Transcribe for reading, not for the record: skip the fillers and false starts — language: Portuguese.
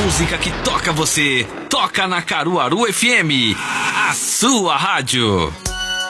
música que toca você, toca na Caruaru FM, a sua rádio.